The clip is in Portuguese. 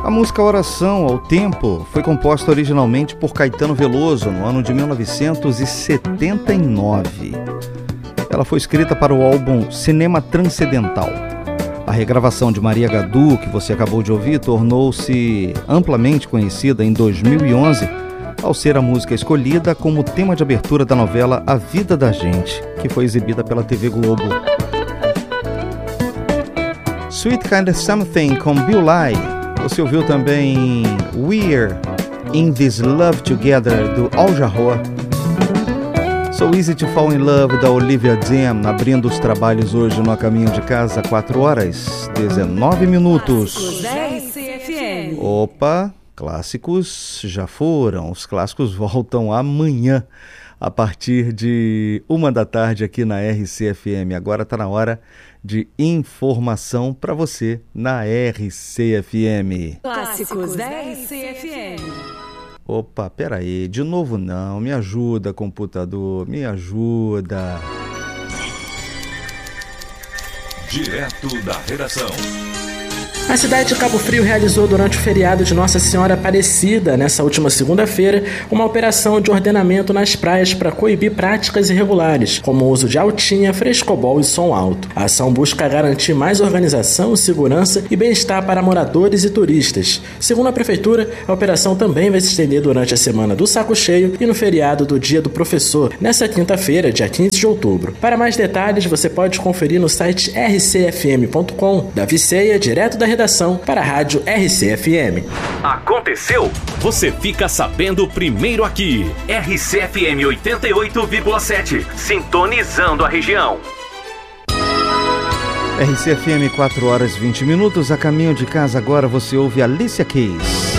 A música Oração ao Tempo foi composta originalmente por Caetano Veloso no ano de 1979. Ela foi escrita para o álbum Cinema Transcendental. A regravação de Maria Gadu, que você acabou de ouvir, tornou-se amplamente conhecida em 2011 ao ser a música escolhida como tema de abertura da novela A Vida da Gente, que foi exibida pela TV Globo. Sweet Kind of Something com Bill Lai. Você ouviu também We're in This Love Together, do Al Jarreau. So Easy to Fall in Love, da Olivia Dean, abrindo os trabalhos hoje no A Caminho de Casa, 4h19. Opa, clássicos já foram. Os clássicos voltam amanhã, a partir de 1h aqui na RCFM. Agora está na hora de informação para você na RCFM. Clássicos da RCFM. Opa, peraí, de novo não, me ajuda, computador, me ajuda. Direto da redação. A cidade de Cabo Frio realizou durante o feriado de Nossa Senhora Aparecida, nessa última segunda-feira, uma operação de ordenamento nas praias para coibir práticas irregulares, como o uso de altinha, frescobol e som alto. A ação busca garantir mais organização, segurança e bem-estar para moradores e turistas. Segundo a Prefeitura, a operação também vai se estender durante a Semana do Saco Cheio e no feriado do Dia do Professor, nessa quinta-feira, dia 15 de outubro. Para mais detalhes, você pode conferir no site rcfm.com. Davi Ceia, direto da redação para a Rádio RCFM. Aconteceu? Você fica sabendo primeiro aqui. RCFM 88,7, sintonizando a região. RCFM, 4h20. A caminho de casa agora você ouve Alicia Keys.